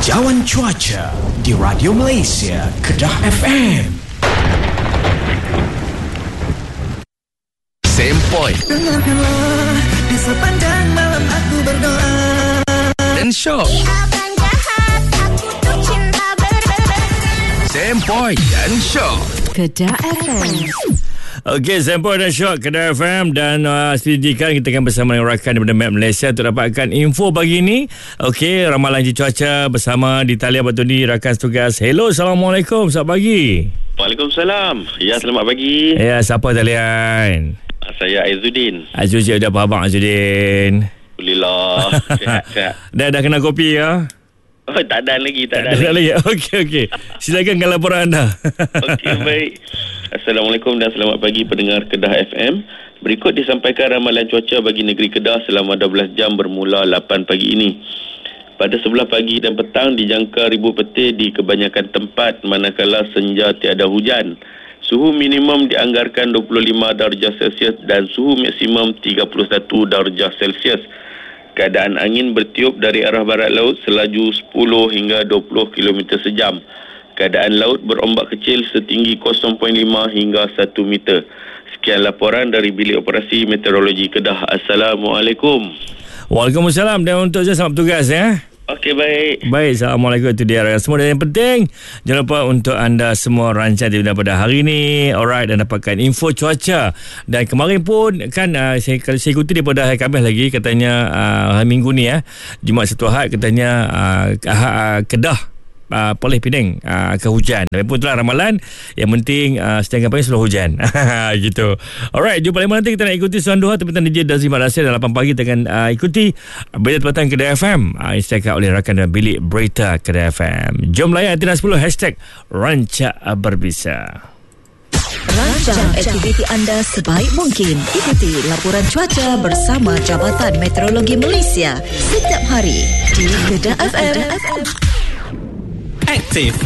Tinjauan cuaca di Radio Malaysia, Kedah FM. Sempoi Dengarkanlah di sepanjang malam aku berdoa dan Syok. Sempoi dan Syok, Kedah FM. Okey, Sempoi dan Syok, Kedah FM. Dan seperti kita akan bersama dengan rakan daripada Map Malaysia untuk dapatkan info pagi ini. Okey, ramalan cuaca bersama di talian batu ni rakan setugas. Hello, Assalamualaikum, selamat pagi. Waalaikumsalam. Ya, selamat pagi. Ya, siapa talian? Saya Aizuddin. Azudin, ada apa abang Azudin? Alhamdulillah. Sihat. Dah kena kopi ya? Oh, tak ada lagi. Okey. Silakan dengan laporan anda. Okey, baik. Assalamualaikum dan selamat pagi pendengar Kedah FM. Berikut disampaikan ramalan cuaca bagi negeri Kedah selama 12 jam bermula 8 pagi ini. Pada sebelah pagi dan petang dijangka ribu petir di kebanyakan tempat manakala senja tiada hujan. Suhu minimum dianggarkan 25 darjah Celsius dan suhu maksimum 31 darjah Celsius. Keadaan angin bertiup dari arah barat laut selaju 10 hingga 20 km sejam. Keadaan laut berombak kecil setinggi 0.5 hingga 1 meter. Sekian laporan dari Bilik Operasi Meteorologi Kedah. Assalamualaikum. Waalaikumsalam. Dan untuk saya selamat bertugas ya. Okey, baik. Baik, Assalamualaikum. Itu dia semua. Dan yang penting, jangan lupa untuk anda semua rancang daripada hari ni. Alright, dan dapatkan info cuaca. Dan kemarin pun kan saya ikuti daripada hari Khamis lagi. Katanya hari Minggu ni Jumaat Sabtu Ahad katanya Kedah Polis Penang ke hujan. Tapi pun itulah ramalan. Yang penting setengah pagi sudah hujan. Gitu. Alright, jumpa lagi nanti kita nak ikuti Suan Doha Tempatan DJ Dazim Malaysia dalam 8 pagi. Kita akan ikuti Berita Tempatan Kedah FM disediakan oleh rakan dan Bilik Berita Kedah FM. Jom layan Antina 10 #Rancak Berbisa. Rancang aktiviti anda sebaik mungkin. Ikuti laporan cuaca bersama Jabatan Meteorologi Malaysia setiap hari di Kedah FM. Aktif